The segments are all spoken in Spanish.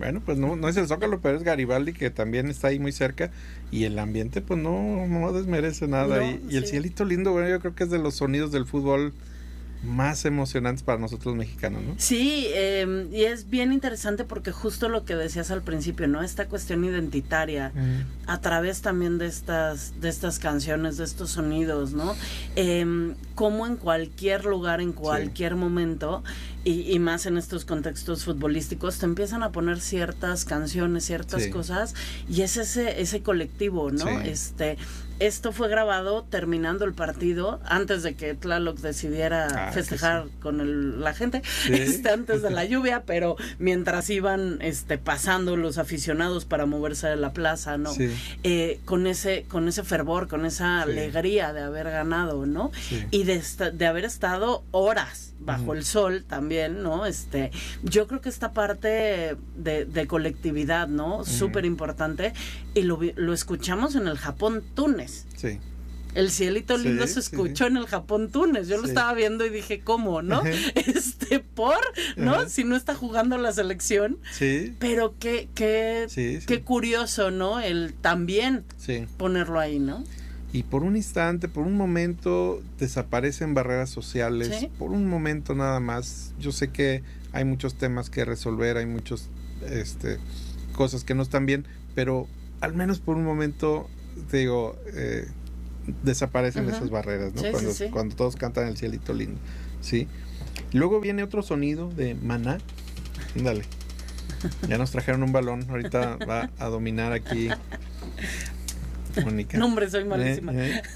Bueno, pues no es el Zócalo, pero es Garibaldi, que también está ahí muy cerca, y el ambiente pues no desmerece nada. Y el cielito lindo, bueno, yo creo que es de los sonidos del fútbol más emocionantes para nosotros mexicanos, ¿no? Sí, y es bien interesante porque justo lo que decías al principio, ¿no? Esta cuestión identitaria, a través también de estas canciones, de estos sonidos, ¿no? Como en cualquier lugar, en cualquier momento, y más en estos contextos futbolísticos, te empiezan a poner ciertas canciones, ciertas cosas, y es ese colectivo, ¿no? Esto fue grabado terminando el partido, antes de que Tlaloc decidiera festejar con la gente, antes de la lluvia, pero mientras iban pasando los aficionados para moverse de la plaza, ¿no? Con ese fervor, con esa alegría de haber ganado, ¿no? Y de haber estado horas bajo el sol también, ¿no? Yo creo que esta parte de colectividad, ¿no? Súper importante, y lo escuchamos en el Japón-Túnez. Sí. El cielito lindo se escuchó en el Japón-Túnez. Yo lo estaba viendo y dije, ¿cómo, no? ¿No? Si no está jugando la selección. Sí. Pero qué curioso, ¿no? El también ponerlo ahí, ¿no? Y por un instante, por un momento, desaparecen barreras sociales. Por un momento nada más. Yo sé que hay muchos temas que resolver, hay muchos cosas que no están bien, pero al menos por un momento, te digo, desaparecen esas barreras, ¿no? Cuando todos cantan el cielito lindo, ¿sí? Luego viene otro sonido de Maná. Dale. Ya nos trajeron un balón. Ahorita va a dominar aquí Mónica. No, hombre, soy malísima.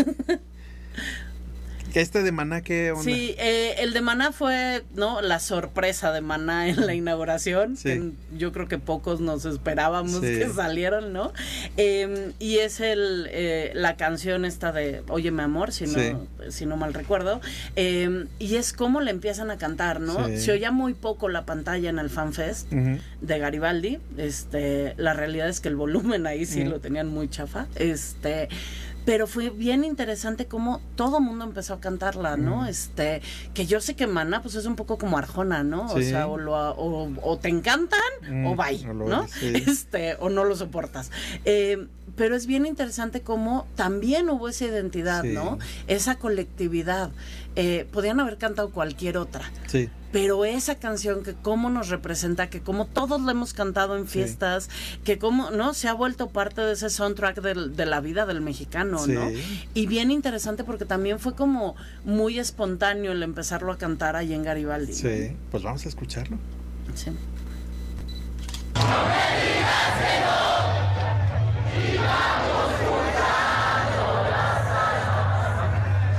De Maná, ¿qué onda? Sí, el de Maná fue, ¿no? La sorpresa de Maná en la inauguración. Que yo creo que pocos nos esperábamos que salieran, ¿no? Y es la canción esta de Óyeme Amor, si no mal recuerdo. Y es como le empiezan a cantar, ¿no? Se oía muy poco la pantalla en el FanFest de Garibaldi. La realidad es que el volumen ahí sí lo tenían muy chafa. Pero fue bien interesante cómo todo el mundo empezó a cantarla, ¿no? Que yo sé que Maná pues es un poco como Arjona, ¿no? O sea, o te encantan o bye, ¿no? O no lo soportas. Pero es bien interesante cómo también hubo esa identidad, ¿no? Esa colectividad. Podían haber cantado cualquier otra. Sí. Pero esa canción que cómo nos representa, que como todos la hemos cantado en fiestas, que cómo, ¿no? Se ha vuelto parte de ese soundtrack de la vida del mexicano, ¿no? Y bien interesante porque también fue como muy espontáneo el empezarlo a cantar ahí en Garibaldi. Sí, ¿no? Pues vamos a escucharlo. Sí. No me digas que no, sigamos juntando las almas.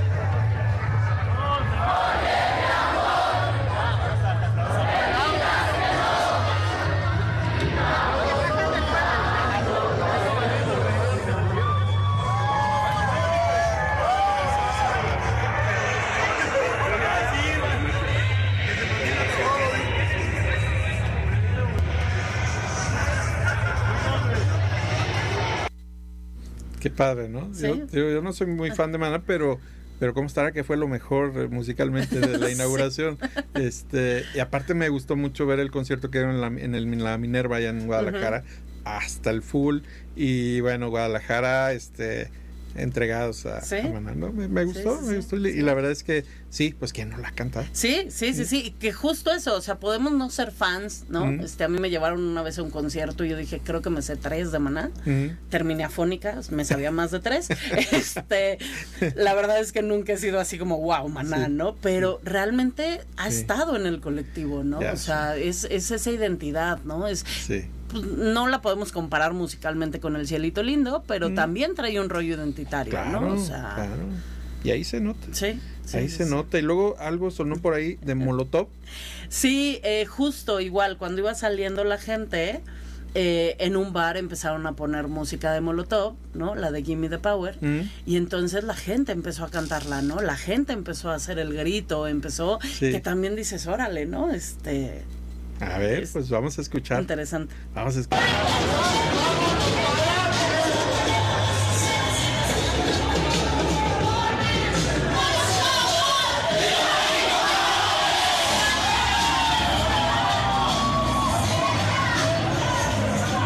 Oye, mi amor, no me digas que no, sigamos Qué padre, ¿no? ¿Sí? Yo no soy muy fan de Maná, pero cómo estará que fue lo mejor musicalmente de la inauguración. Y aparte me gustó mucho ver el concierto que dieron en la Minerva allá en Guadalajara, hasta el full. Y bueno, Guadalajara, entregados a Maná, ¿no? Me gustó, me gustó. Y la verdad es que sí, pues ¿quién no la canta? Sí, y que justo eso, o sea, podemos no ser fans, ¿no? A mí me llevaron una vez a un concierto y yo dije, creo que me sé 3 de Maná. Terminé afónica, me sabía más de 3. La verdad es que nunca he sido así como, wow, Maná, ¿no? Pero realmente ha estado en el colectivo, ¿no? O sea, es esa identidad, ¿no? No la podemos comparar musicalmente con el cielito lindo, pero también trae un rollo identitario, ¿no? O sea, claro. Y ahí se nota. Ahí se nota. Y luego algo sonó por ahí de Molotov. Sí, justo igual, cuando iba saliendo la gente, en un bar empezaron a poner música de Molotov, ¿no? La de Gimme the Power. Y entonces la gente empezó a cantarla, ¿no? La gente empezó a hacer el grito, que también dices, órale, ¿no? A ver, pues vamos a escuchar. Interesante. Vamos a escuchar.